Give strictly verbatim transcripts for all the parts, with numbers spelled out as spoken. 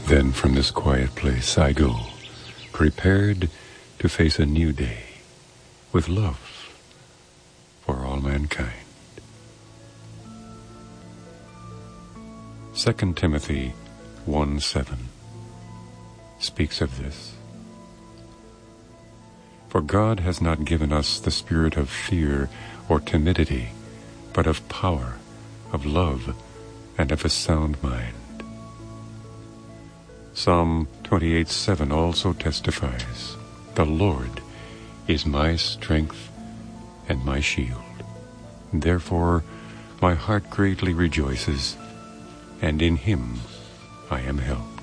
Then from this quiet place I go, prepared to face a new day with love for all mankind. Second Timothy one seven speaks of this. For God has not given us the spirit of fear or timidity, but of power, of love, and of a sound mind. Psalm twenty-eight seven also testifies, the Lord is my strength and my shield. Therefore my heart greatly rejoices, and in him I am helped.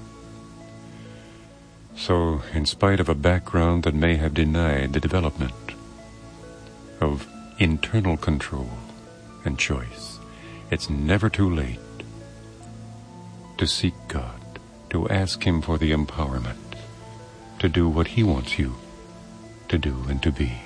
So, in spite of a background that may have denied the development of internal control and choice, it's never too late to seek God, to ask him for the empowerment to do what he wants you to do and to be.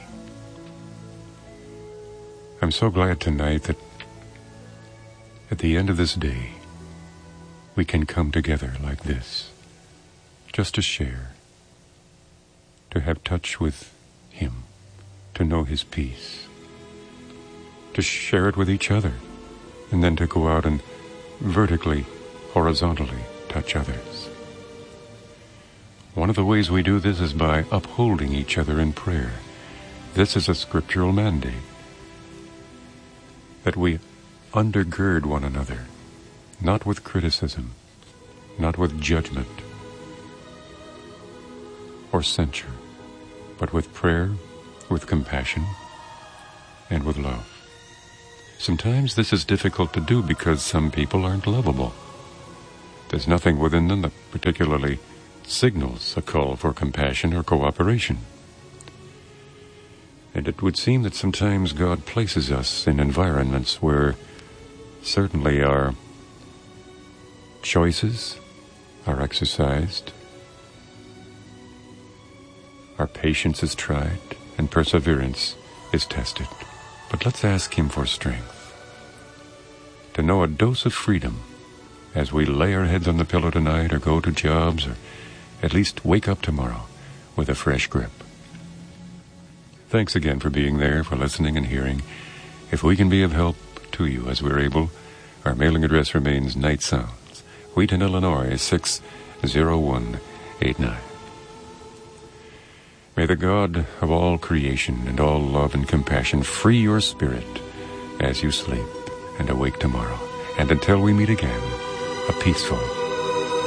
I'm so glad tonight that at the end of this day, we can come together like this, just to share, to have touch with him, to know his peace, to share it with each other, and then to go out and vertically, horizontally touch others. One of the ways we do this is by upholding each other in prayer. This is a scriptural mandate, that we undergird one another, not with criticism, not with judgment or censure, but with prayer, with compassion, and with love. Sometimes this is difficult to do because some people aren't lovable. There's nothing within them that particularly signals a call for compassion or cooperation. And it would seem that sometimes God places us in environments where certainly our choices are exercised, our patience is tried, and perseverance is tested. But let's ask him for strength, to know a dose of freedom as we lay our heads on the pillow tonight, or go to jobs, or at least wake up tomorrow with a fresh grip. Thanks again for being there, for listening and hearing. If we can be of help to you as we're able, our mailing address remains Night Sounds, Wheaton, Illinois, six zero one eight nine. May the God of all creation and all love and compassion free your spirit as you sleep and awake tomorrow. And until we meet again, a peaceful